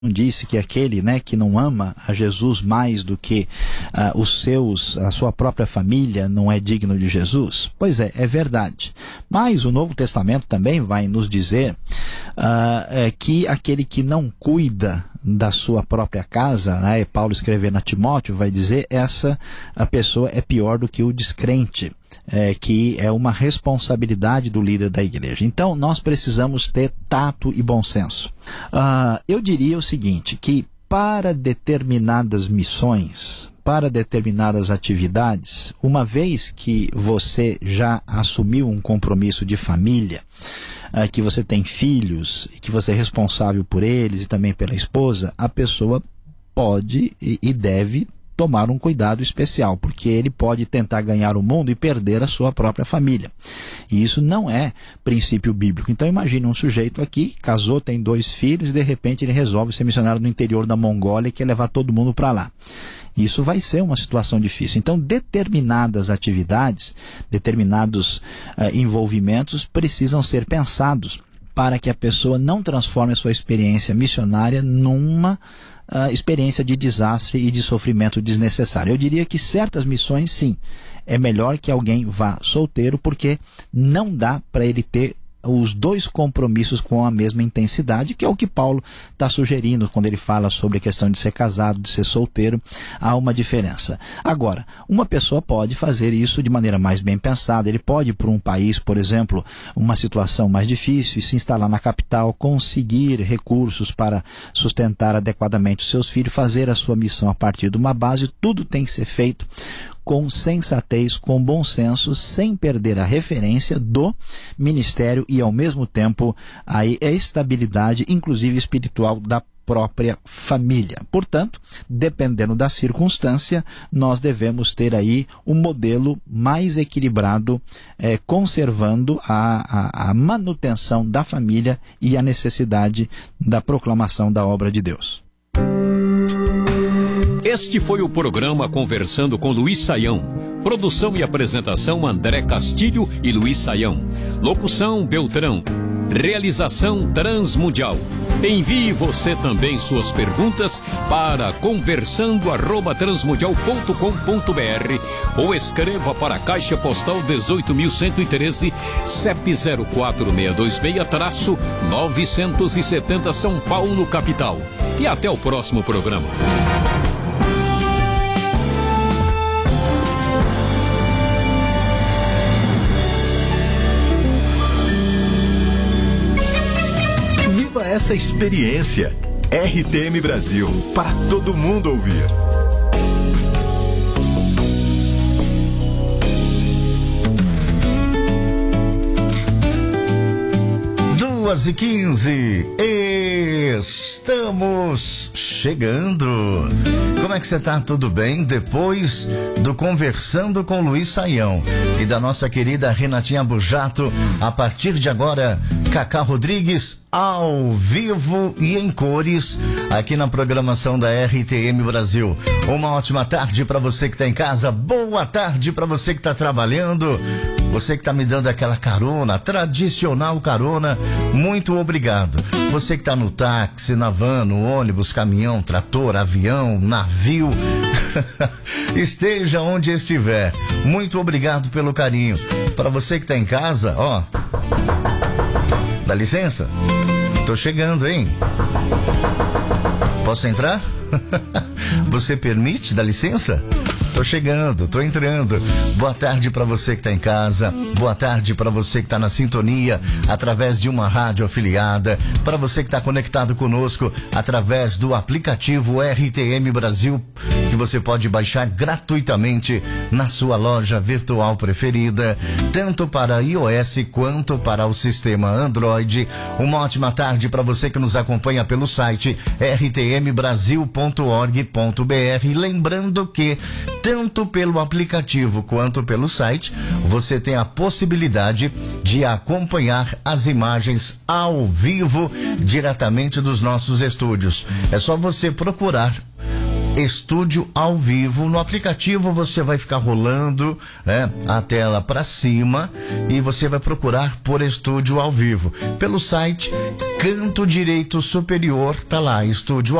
disse que aquele, né, que não ama a Jesus mais do que a sua própria família não é digno de Jesus? Pois é verdade. Mas o Novo Testamento também vai nos dizer que aquele que não cuida da sua própria casa, né, Paulo escrevendo a Timóteo vai dizer, a pessoa é pior do que o descrente. Que é uma responsabilidade do líder da igreja. Então, nós precisamos ter tato e bom senso. Eu diria o seguinte, que para determinadas missões, para determinadas atividades, uma vez que você já assumiu um compromisso de família, que você tem filhos, que você é responsável por eles e também pela esposa, a pessoa pode e deve tomar um cuidado especial, porque ele pode tentar ganhar o mundo e perder a sua própria família. E isso não é princípio bíblico. Então imagine um sujeito aqui, casou, tem 2 filhos e de repente ele resolve ser missionário no interior da Mongólia e quer levar todo mundo para lá. Isso vai ser uma situação difícil. Então determinadas atividades, determinados envolvimentos precisam ser pensados para que a pessoa não transforme a sua experiência missionária numa experiência de desastre e de sofrimento desnecessário. Eu diria que certas missões, sim, é melhor que alguém vá solteiro, porque não dá para ele ter os 2 compromissos com a mesma intensidade, que é o que Paulo está sugerindo quando ele fala sobre a questão de ser casado, de ser solteiro. Há uma diferença. Agora, uma pessoa pode fazer isso de maneira mais bem pensada. Ele pode ir para um país, por exemplo, uma situação mais difícil e se instalar na capital, conseguir recursos para sustentar adequadamente os seus filhos, fazer a sua missão a partir de uma base. Tudo tem que ser feito com sensatez, com bom senso, sem perder a referência do ministério e, ao mesmo tempo, a estabilidade, inclusive espiritual, da própria família. Portanto, dependendo da circunstância, nós devemos ter aí um modelo mais equilibrado, conservando a manutenção da família e a necessidade da proclamação da obra de Deus. Este foi o programa Conversando com Luiz Saião. Produção e apresentação André Castilho e Luiz Saião. Locução Beltrão. Realização Transmundial. Envie você também suas perguntas para conversando@transmundial.com.br ou escreva para a Caixa Postal 18.113, CEP 04626-970 São Paulo, capital. E até o próximo programa. Essa experiência RTM Brasil, para todo mundo ouvir. 2h15, estamos chegando. Como é que você tá? Tudo bem? Depois do Conversando com Luiz Saião e da nossa querida Renatinha Bujato, a partir de agora, Cacá Rodrigues ao vivo e em cores aqui na programação da RTM Brasil. Uma ótima tarde para você que tá em casa, boa tarde para você que tá trabalhando, você que tá me dando aquela carona, tradicional carona, muito obrigado. Você que tá no táxi, na van, no ônibus, caminhão, trator, avião, navio, esteja onde estiver, muito obrigado pelo carinho. Para você que tá em casa, ó, dá licença? Tô chegando, hein? Posso entrar? Você permite? Dá licença? Tô chegando, tô entrando. Boa tarde para você que tá em casa. Boa tarde para você que tá na sintonia através de uma rádio afiliada. Para você que tá conectado conosco através do aplicativo RTM Brasil, que você pode baixar gratuitamente na sua loja virtual preferida, tanto para iOS quanto para o sistema Android. Uma ótima tarde para você que nos acompanha pelo site rtmbrasil.org.br. Lembrando que tanto pelo aplicativo quanto pelo site, você tem a possibilidade de acompanhar as imagens ao vivo diretamente dos nossos estúdios. É só você procurar Estúdio ao Vivo. No aplicativo você vai ficar rolando, né, a tela para cima e você vai procurar por Estúdio ao Vivo. Pelo site canto direito superior, tá lá, estúdio